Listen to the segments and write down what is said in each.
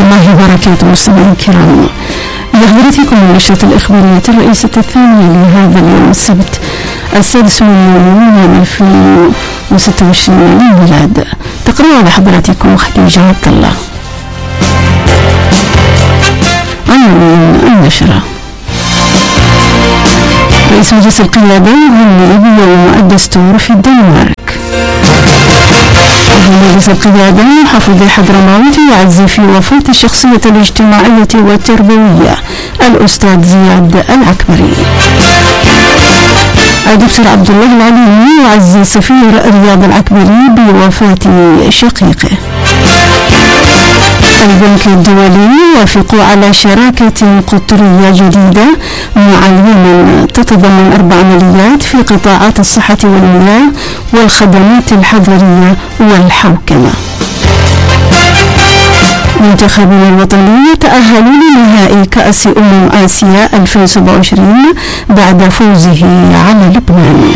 الله وبركاته. مستمعينا الكرام، بحضرتكم النشرة الإخبارية الرئيسة الثانية لهذا اليوم السبت 6 من 2026 للميلاد. تقرأ على حضراتكم خديجة عبد الله. عنوان النشرة: رئيس مجلس القيادة يهنئ بيوم الدستور في الدنمارك. مجلس القيادة محافظ حضرموت يعزي في وفاة الشخصية الاجتماعية والتربوية الأستاذ زياد العكبري. الدكتور عبد الله العليمي يعزي سفير رياض العكبري بوفاة شقيقه. البنك الدولي يوافق على شراكة قطرية جديدة مع اليمن تتضمن 4 عمليات في قطاعات الصحة والمياه والخدمات الحضرية والحوكمة. منتخبنا الوطني تأهلوا لنهائي كأس آسيا 2027 بعد فوزه على لبنان.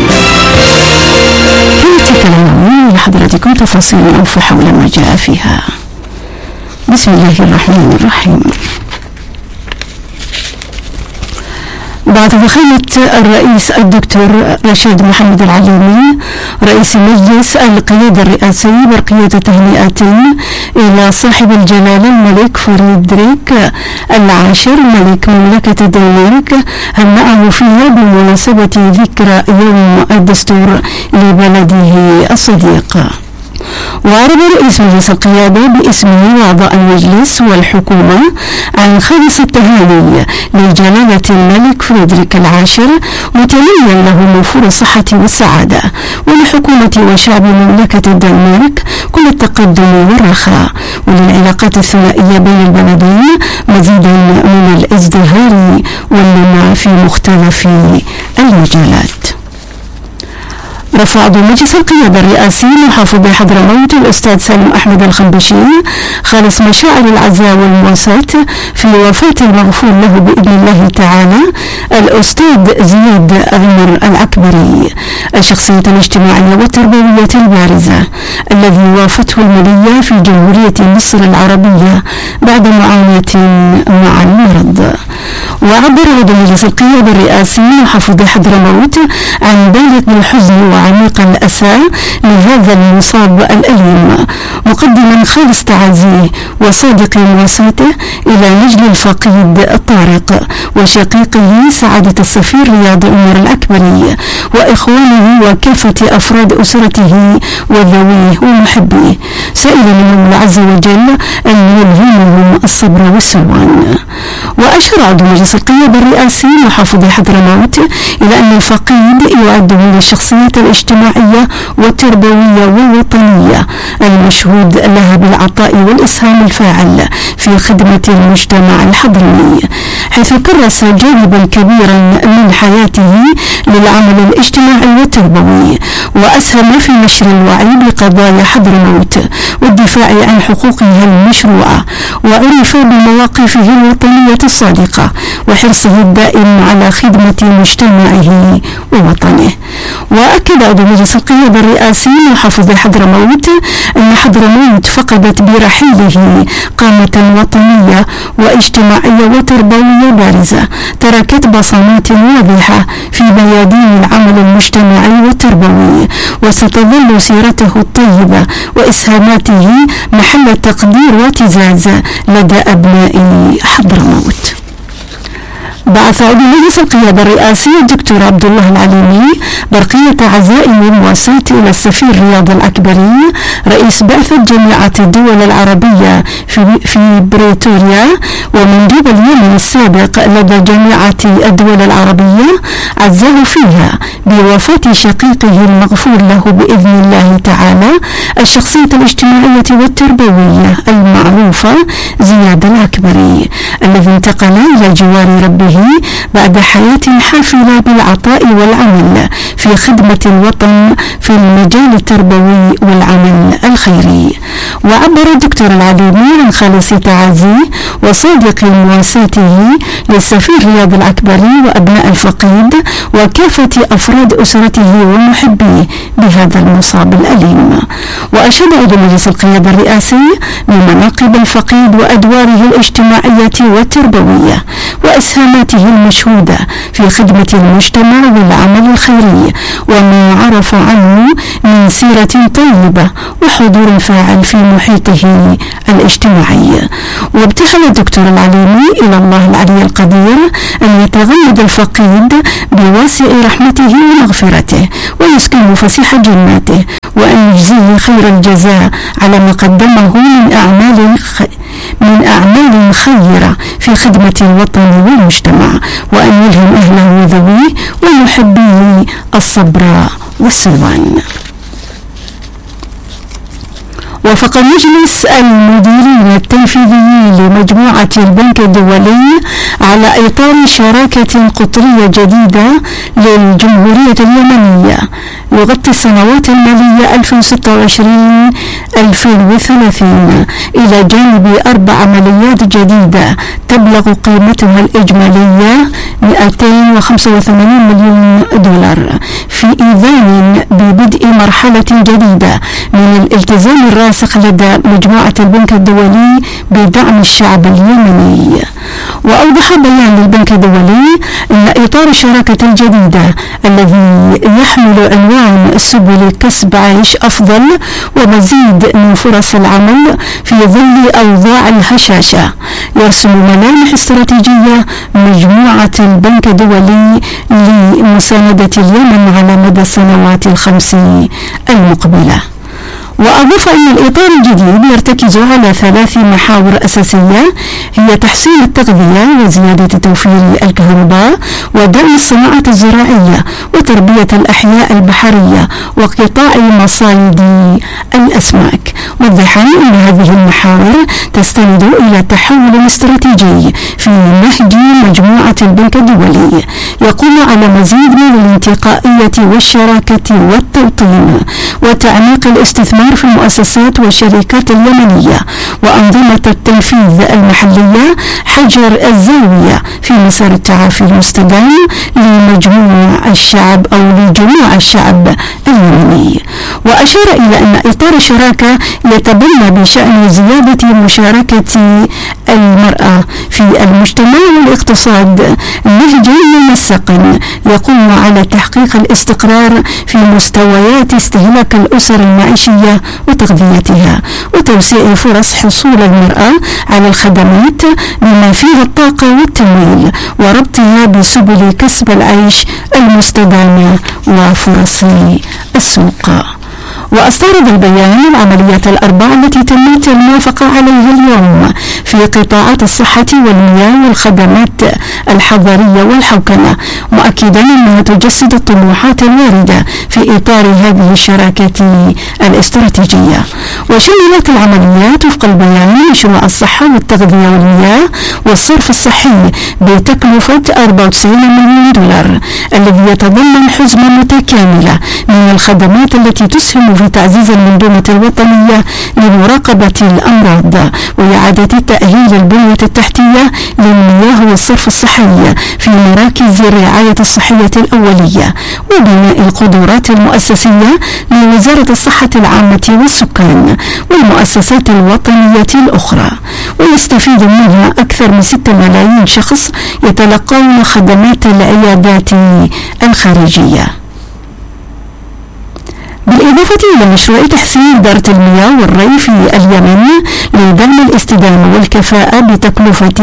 كانت العناوين لحضراتكم تفاصيل أوفى حول ما جاء فيها. بسم الله الرحمن الرحيم. بعد فخامة الرئيس الدكتور رشاد محمد العليمي رئيس مجلس القيادة الرئاسي برقية تهنئة إلى صاحب الجلالة الملك فريدريك العاشر ملك مملكة الدنمارك، هنأه فيها بمناسبة ذكرى يوم الدستور لبلده الصديق. وعرب رئيس مجلس القيادة باسمه وأعضاء المجلس والحكومة عن خالص التهاني لجلالة الملك فريدريك العاشر، متمنيا له موفور الصحة والسعادة، ولحكومة وشعب مملكة الدنمارك كل التقدم والرخاء، وللعلاقات الثنائية بين البلدين مزيدا من الازدهار والنماء في مختلف المجالات. رفع عضو مجلس القيادة الرئاسي محافظ حضرموت الأستاذ سالم أحمد الخنبشي خالص مشاعر العزاء والمواساة في وفاة المغفور له بإذن الله تعالى الأستاذ زياد عمر العكبري، الشخصية الاجتماعية والتربوية البارزة الذي وافته المنية في جمهورية مصر العربية بعد معاناة مع المرض. وعبر عضو مجلس القيادة الرئاسي محافظ حضرموت عن بالغ الحزن وعميق الأسى لهذا المصاب الأليم، مقدما خالص تعازيه وصادق مواساته إلى نجل الفقيد طارق وشقيقه سعادة السفير رياض عمر العكبري وإخوانه وكافة أفراد أسرته وذويه ومحبيه، سائلا المولى عز وجل أن يلهمهم الصبر والسلوان. وأشار عضو مجلس القيادة الرئاسي محافظ حضرموت إلى أن الفقيد يعد من الشخصيات الاجتماعية والتربوية والوطنية المشهود لها بالعطاء والإسهام الفاعل في خدمة المجتمع الحضرمي، حيث كرس جانبا كبيرا من حياته للعمل الاجتماعي والتربوي، وأسهم في نشر الوعي بقضايا حضرموت والدفاع عن حقوقها المشروعة، وعرف بمواقفه الوطنية الصادقة وحرصه الدائم على خدمة مجتمعه ووطنه. وأكد عضو مجلس القيادة الرئاسي محافظ حضرموت أن حضرموت فقدت برحيله قامة وطنية واجتماعية وتربوية بارزة تركت بصمات واضحة في ميادين العمل المجتمعي والتربوي، وستظل سيرته الطيبة وإسهاماته محل تقدير واعتزاز لدى أبناء حضرموت. بعث عضو مجلس القيادة الرئاسي الدكتور عبد الله العليمي برقية عزاء ومواساة إلى السفير رياض العكبري رئيس بعثة جامعة الدول العربية في بريتوريا ومندوب اليمن السابق لدى جامعة الدول العربية، عزاه فيها بوفاة شقيقه المغفور له بإذن الله تعالى الشخصية الاجتماعية والتربوية المعروفة زياد العكبري الذي انتقل إلى جوار ربه وتخرجه بعد حياة حافلة بالعطاء والعمل في خدمة الوطن في المجال التربوي والعمل الخيري. وعبر الدكتور العليمي عن خالص تعازيه وصادق مواساته للسفير رياض العكبري وأبناء الفقيد وكافة أفراد أسرته ومحبيه بهذا المصاب الأليم. وأشاد إلى مجلس القيادة الرئاسي بمناقب الفقيد وأدواره الاجتماعية والتربوية وأسهاماته المشهودة في خدمة المجتمع والعمل الخيري وما عرف عنه من سيرة طيبة وحضور فاعل في محيطه الاجتماعي. وابتهل الدكتور العليمي إلى الله العلي القدير أن يتغمد الفقيد بواسع رحمته ومغفرته ويسكنه فسيح جناته وأن يجزيه خير الجزاء على ما قدمه من أعمال خيرة في خدمة الوطن والمجتمع وأن يلهم أهله وذويه ومحبيه الصبر والسلوان. وافق مجلس المديرين التنفيذيين لمجموعة البنك الدولي على إطار شراكة قطرية جديدة للجمهورية اليمنية يغطي السنوات المالية 2026-2030 إلى جانب 4 عمليات جديدة تبلغ قيمتها الإجمالية 285 مليون دولار في إذان ببدء مرحلة جديدة من الالتزام الراسخ لدى مجموعة البنك الدولي بدعم الشعب اليمني. وأوضح بيان للبنك الدولي أن إطار الشراكة الجديدة الذي يحمل عنوان سبل كسب عيش أفضل ومزيد من فرص العمل في ظل أوضاع الهشاشة يرسم ملامح استراتيجية مجموعة البنك الدولي لمساندة اليمن على مدى السنوات ال5 المقبلة. وأضاف أن الإطار الجديد يرتكز على 3 محاور أساسية هي تحسين التغذية وزيادة توفير الكهرباء ودعم الصناعة الزراعية وتربية الأحياء البحرية وقطاع مصايد الأسماك، موضحا أن هذه المحاور تستند إلى تحول استراتيجي في نهج مجموعة البنك الدولي يقوم على مزيد من الانتقائية والشراكة والتوطين وتعميق الاستثمار في المؤسسات والشركات اليمنية وأنظمة التنفيذ المحلية حجر الزاوية في مسار التعافي المستدام لجموع الشعب اليمني. وأشار إلى أن إطار الشراكة يتبنى بشأن زيادة مشاركة المرأة في المجتمع والاقتصاد نهجا منسقا يقوم على تحقيق الاستقرار في مستويات استهلاك الأسر المعيشية وتغذيتها وتوسيع فرص حصول المرأة على الخدمات بما فيها الطاقة والتمويل وربطها بسبل كسب العيش المستدامة وفرص السوق. وأستعرض البيان العمليات ال4 التي تمت الموافقة عليها اليوم في قطاعات الصحة والمياه والخدمات الحضرية والحوكمة، مؤكدا أنها تجسد الطموحات الواردة في إطار هذه الشراكة الاستراتيجية. وشملت العمليات وفق البيان مشروع الصحة والتغذية والمياه والصرف الصحي بتكلفة 94 مليون دولار الذي يتضمن حزمة متكاملة من الخدمات التي تسهم في تعزيز المنظومة الوطنية لمراقبة الأمراض وإعادة تأهيل البنية التحتية للمياه والصرف الصحي في مراكز الرعاية الصحية الأولية وبناء القدرات المؤسسية لوزارة الصحة العامة والسكان والمؤسسات الوطنية الأخرى، ويستفيد منها أكثر من 6 ملايين شخص يتلقون خدمات العيادات الخارجية. بالإضافة إلى مشروع تحسين إدارة المياه والري في اليمن لدعم الاستدامة والكفاءة بتكلفة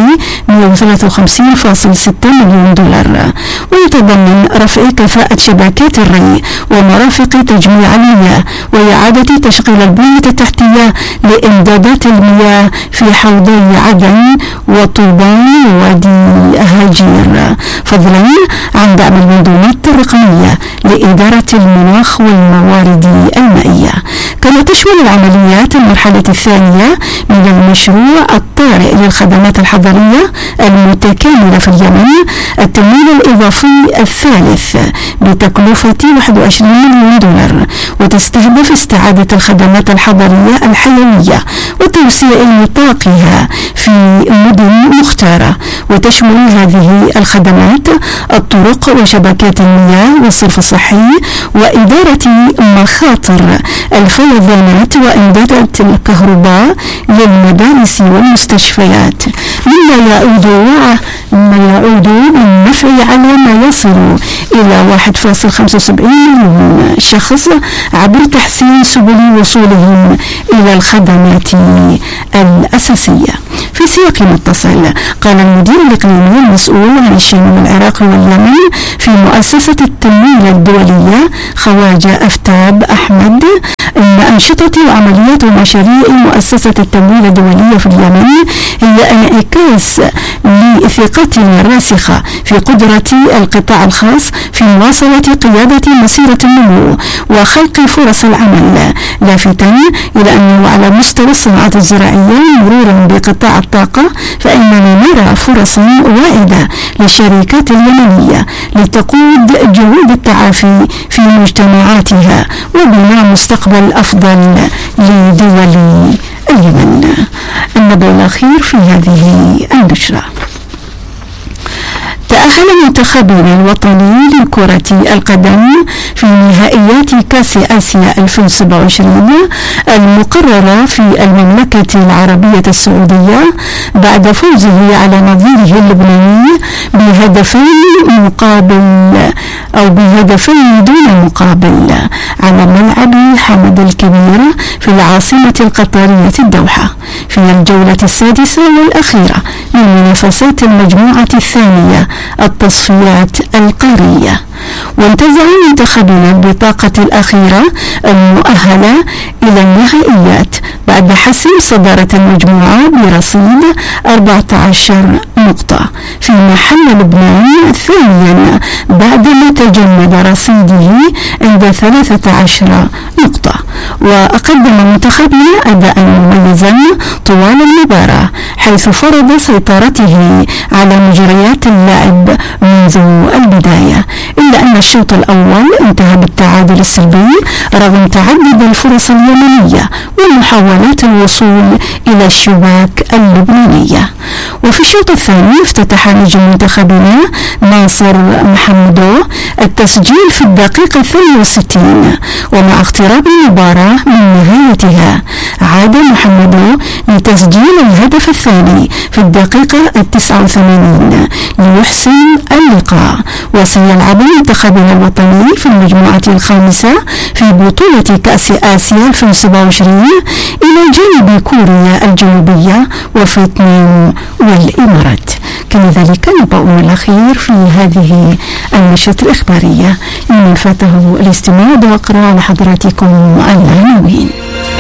153.6 مليون دولار، ويتضمن رفع كفاءة شبكات الري ومرافق تجميع المياه وإعادة تشغيل البنية التحتية لإمدادات المياه في حوضي عدن وطوبان ووادي هاجير، فضلا عن دعم المنظومات الرقمية لإدارة المناخ والموارد المائية. كما تشمل العمليات المرحلة الثانية من المشروع الطارئ للخدمات الحضرية المتكاملة في اليمن التمويل الإضافي الثالث بتكلفة 21 مليون دولار، وتستهدف استعادة الخدمات الحضرية الحيوية وتوسيع نطاقها في مدن مختارة. وتشمل هذه الخدمات الطرق وشبكات المياه والصرف الصحي وإدارة مخاطر الفيضانات وإمدادات الكهرباء للمدارس والمستشفيات، مما يعود بالنفع على ما يصل إلى 1.75 مليون شخص عبر تحسين سبل وصولهم إلى الخدمات الأساسية. في سياق متصل، قال المدير الإقليمي المسؤول عن الشام والعراق واليمن في مؤسسة التمويل الدولية خواجة أفتاب أحمد أن أنشطة وعمليات ومشاريع مؤسسة التمويل الدولية في اليمن هي انعكاس لثقتنا الراسخة في قدرة القطاع الخاص في مواصلة قيادة مسيرة النمو وخلق فرص العمل، لافتا إلى أنه على مستوى الصناعات الزراعية مرورا بقطاع الطاقة فإننا نرى فرصا واعدة للشركات اليمنية لتقود جهود التعافي في مجتمعاتها وبناء مستقبل أفضل لدول اليمن. النبأ الأخير في هذه النشرة: تأهل منتخبنا الوطني لكرة القدم في نهائيات كأس آسيا 2027 المقررة في المملكة العربية السعودية بعد فوزه على نظيره اللبناني بهدفين دون مقابل على ملعب حمد الكبير في العاصمة القطرية الدوحة في الجولة السادسة والأخيرة من منافسات المجموعة الثانية التصفيات القارية. وانتزع منتخبنا البطاقة الأخيرة المؤهلة إلى النهائيات بعد حسم صدارة المجموعة برصيد 14 نقطة، فيما حل لبنان ثانيا بعدما تجمد رصيده عند 13 نقطة. وقدم منتخبنا أداء مميزا طوال المباراة حيث فرض سيطرته على مجريات اللعب منذ البداية، إلا أن الشوط الأول انتهى بالتعادل السلبي رغم تعدد الفرص اليمنية ومحاولات الوصول إلى الشباك اللبنانية. وفي الشوط الثاني افتتح نجم منتخبنا ناصر محمدو التسجيل في الدقيقة 68، ومع اقتراب المباراة من نهايتها عاد محمدو لتسجيل الهدف الثاني في الدقيقة 89 ليحسم اللقاء. وسيلعب منتخبنا الوطني في المجموعة الخامسة في بطولة كأس آسيا 2027 إلى جانب كوريا الجنوبية وفيتنام والإمارات. كان ذلك نبأنا الأخير في هذه النشرة الإخبارية. لمن فاته الاستماع وأقرأ لحضراتكم العناوين.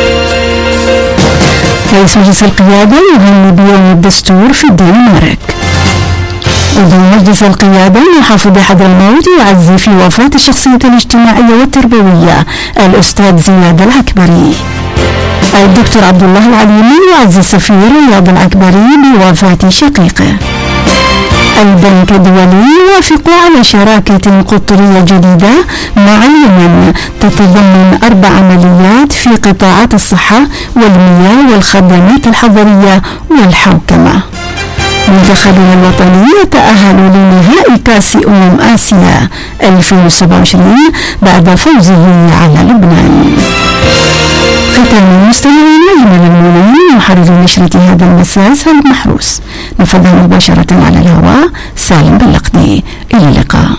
رئيس مجلس القيادة يهني بيوم الدستور في الدنمارك. عضو مجلس القيادة محافظ حضرموت يعزي في وفاة الشخصية الاجتماعية والتربوية الأستاذ زياد العكبري. الدكتور عبد الله العليمي يعزي السفير رياض العكبري بوفاة شقيقه. البنك الدولي يوافق على شراكة قطرية جديدة مع اليمن تتضمن 4 عمليات في قطاعات الصحة والمياه والخدمات الحضرية والحوكمة. منتخبنا الوطني يتأهل لنهائي كأس آسيا 2027 بعد فوزه على لبنان. ختام المستمعين أجمل المنون محرر نشرة هذا المساء سالم محروس، نفذها مباشرة على الهواء سالم بلقدي. إلى اللقاء.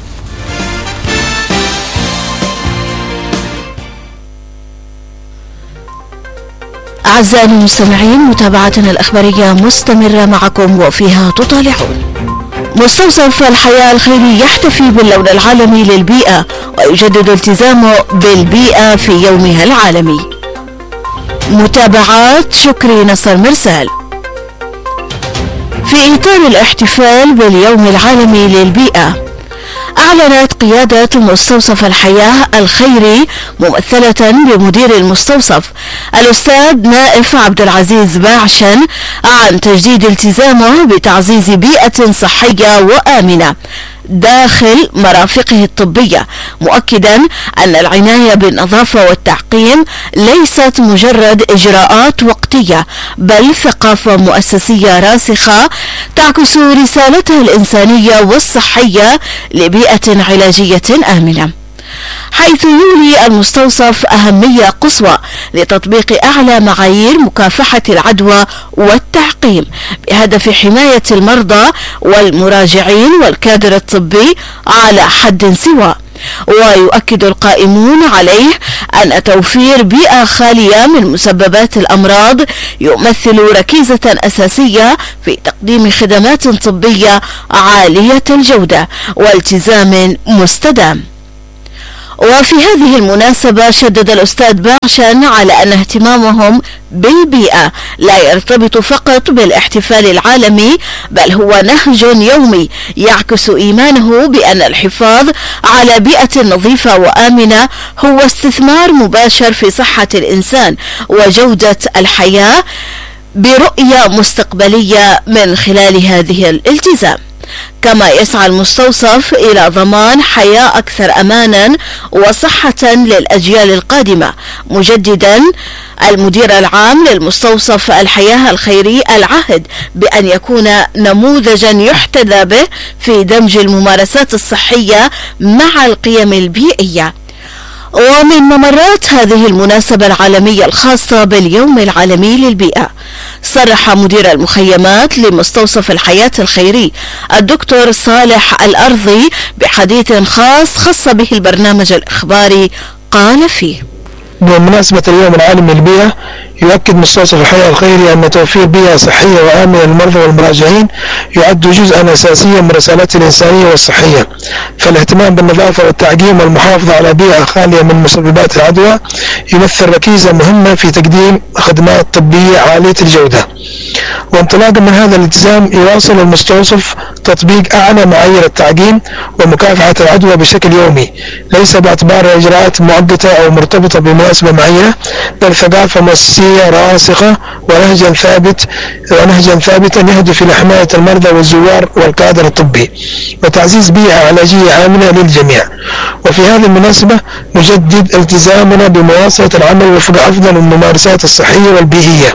أعزائي المستمعين، متابعتنا الأخبارية مستمرة معكم وفيها تطالعون. مستوصف الحياة الخيري يحتفي باليوم العالمي للبيئة ويجدد التزامه بالبيئة في يومها العالمي. متابعات شكري نصر مرسال. في إطار الاحتفال باليوم العالمي للبيئة، أعلنت قيادة مستوصف الحياة الخيري ممثلة بمدير المستوصف الأستاذ نائف عبد العزيز باعشن عن تجديد التزامه بتعزيز بيئة صحية وآمنة داخل مرافقه الطبية، مؤكدا أن العناية بالنظافة والتعقيم ليست مجرد إجراءات وقتية بل ثقافة مؤسسية راسخة تعكس رسالتها الإنسانية والصحية لبيئة علاجية آمنة، حيث يولي المستوصف أهمية قصوى لتطبيق أعلى معايير مكافحة العدوى والتعقيم بهدف حماية المرضى والمراجعين والكادر الطبي على حد سواء. ويؤكد القائمون عليه أن توفير بيئة خالية من مسببات الأمراض يمثل ركيزة أساسية في تقديم خدمات طبية عالية الجودة والتزام مستدام. وفي هذه المناسبة شدد الأستاذ باعشن على أن اهتمامهم بالبيئة لا يرتبط فقط بالاحتفال العالمي بل هو نهج يومي يعكس إيمانه بأن الحفاظ على بيئة نظيفة وآمنة هو استثمار مباشر في صحة الإنسان وجودة الحياة برؤية مستقبلية من خلال هذه الالتزام. كما يسعى المستوصف إلى ضمان حياة أكثر أمانا وصحة للأجيال القادمة، مجددا المدير العام للمستوصف الحياة الخيري العهد بأن يكون نموذجا يحتذى به في دمج الممارسات الصحية مع القيم البيئية. ومن ممرات هذه المناسبة العالمية الخاصة باليوم العالمي للبيئة، صرح مدير المخيمات لمستوصف الحياة الخيري الدكتور صالح الأرضي بحديث خاص به البرنامج الإخباري، قال فيه: بمناسبة اليوم العالمي للبيئة، يؤكد مستوصف الحياة الخيري أن توفير بيئة صحية وآمنة للمرضى والمراجعين يعد جزءا أساسيا من رسالته الإنسانية والصحية، فالاهتمام بالنظافة والتعقيم والمحافظة على بيئة خالية من مسببات العدوى يمثل ركيزة مهمة في تقديم خدمات طبية عالية الجودة. وانطلاقا من هذا الالتزام يواصل المستوصف تطبيق أعلى معايير التعقيم ومكافحة العدوى بشكل يومي، ليس باعتبارها إجراءات مؤقتة أو مرتبطة بمناسبة معينة، بل ثقافة مؤسسية راسخة ونهجا ثابتا يهدف إلى حماية المرضى والزوار والكادر الطبي وتعزيز بيئة علاجية آمنة للجميع. وفي هذه المناسبة نجدد التزامنا بمواصلة العمل وفق أفضل الممارسات الصحية والبيئية،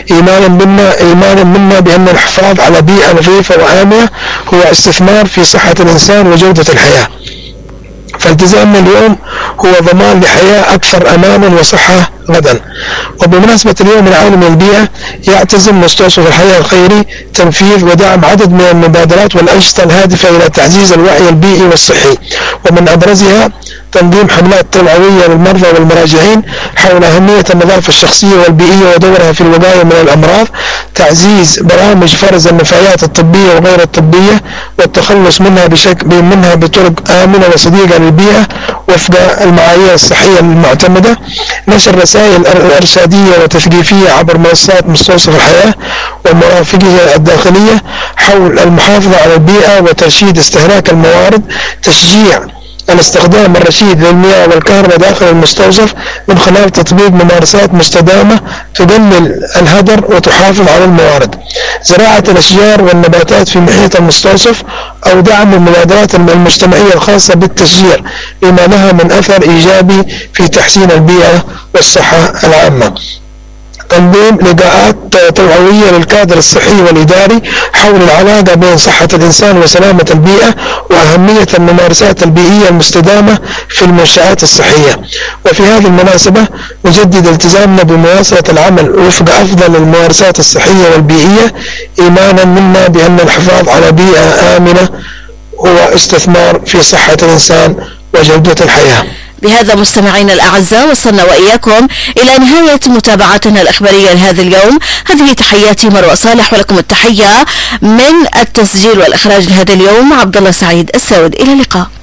إيمانا منا بأن الحفاظ على بيئة نظيفة وآمنة هو استثمار في صحة الإنسان وجودة الحياة. فالتزامنا اليوم هو ضمان لحياة أكثر أمانا وصحة غدا. وبمناسبة اليوم العالمي للبيئة، يعتزم مستوصف الحياة الخيري تنفيذ ودعم عدد من المبادرات والأنشطة الهادفة إلى تعزيز الوعي البيئي والصحي، ومن أبرزها تنظيم حملات توعوية للمرضى والمراجعين حول أهمية النظافة الشخصية والبيئية ودورها في الوقاية من الأمراض، تعزيز برامج فرز النفايات الطبية وغير الطبية والتخلص منها بطرق آمنة وصديقة للبيئة وفق المعايير الصحية المعتمدة، نشر رسائل إرشادية وتثقيفية عبر منصات مستوصف الحياة ومرافقه الداخلية حول المحافظة على البيئة وترشيد استهلاك الموارد، تشجيع الاستخدام الرشيد للمياه والكهرباء داخل المستوصف من خلال تطبيق ممارسات مستدامة تقلل الهدر وتحافظ على الموارد، زراعة الأشجار والنباتات في محيط المستوصف أو دعم المبادرات المجتمعية الخاصة بالتشجير لما لها من أثر إيجابي في تحسين البيئة والصحة العامة. تنظيم لقاءات توعوية للكادر الصحي والإداري حول العلاقة بين صحة الإنسان وسلامة البيئة وأهمية الممارسات البيئية المستدامة في المنشآت الصحية. وفي هذه المناسبة نجدد التزامنا بمواصلة العمل وفق أفضل الممارسات الصحية والبيئية، إيمانا منا بأن الحفاظ على بيئة آمنة هو استثمار في صحة الإنسان وجودة الحياة. بهذا مستمعينا الأعزاء وصلنا وإياكم إلى نهاية متابعتنا الإخبارية لهذا اليوم. هذه تحياتي مروى صالح، ولكم التحية من التسجيل والإخراج لهذا اليوم عبد الله سعيد السود. إلى اللقاء.